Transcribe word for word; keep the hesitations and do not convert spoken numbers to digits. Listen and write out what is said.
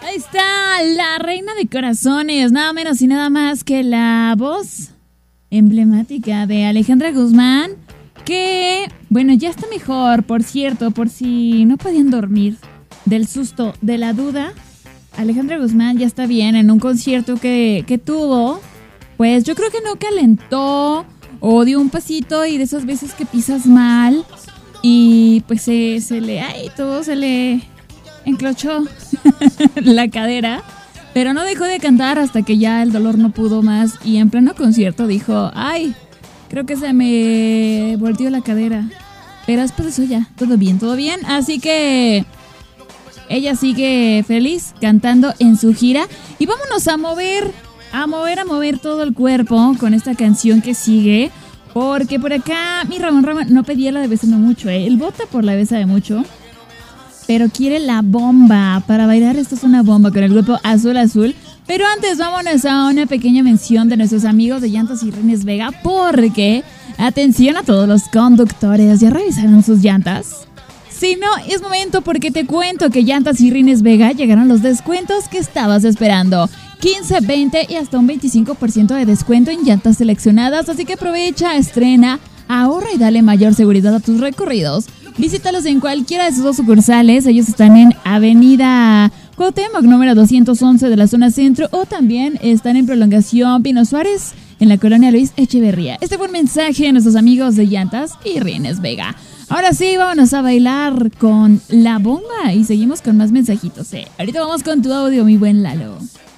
Ahí está la reina de corazones, nada menos y nada más que la voz emblemática de Alejandra Guzmán, que, bueno, ya está mejor, por cierto, por si no podían dormir del susto, de la duda. Alejandra Guzmán ya está bien en un concierto que, que tuvo, pues yo creo que no calentó o dio un pasito y de esas veces que pisas mal y pues se, se le, ay, todo se le enclochó la cadera, pero no dejó de cantar hasta que ya el dolor no pudo más y en pleno concierto dijo, ay, creo que se me volteó la cadera, pero después de eso ya, todo bien, todo bien, así que ella sigue feliz cantando en su gira y vámonos a mover, a mover, a mover todo el cuerpo con esta canción que sigue, porque por acá mi Ramón Ramón no pedía la de Bésame Mucho, ¿eh? Él vota por la Bésame Mucho, pero quiere la bomba para bailar. Esto es una bomba con el grupo Azul Azul. Pero antes vámonos a una pequeña mención de nuestros amigos de Llantas y Rines Vega, porque, atención a todos los conductores, ¿ya revisaron sus llantas? Si no, es momento porque te cuento que Llantas y Rines Vega llegaron los descuentos que estabas esperando. quince, veinte y hasta un veinticinco por ciento de descuento en llantas seleccionadas, así que aprovecha, estrena, ahorra y dale mayor seguridad a tus recorridos. Visítalos en cualquiera de sus dos sucursales. Ellos están en Avenida Cuauhtémoc, número doscientos once de la zona centro, o también están en Prolongación Pino Suárez, en la colonia Luis Echeverría. Este fue un mensaje a nuestros amigos de Llantas y Rines Vega. Ahora sí, vámonos a bailar con la bomba y seguimos con más mensajitos, ¿eh? Ahorita vamos con tu audio, mi buen Lalo.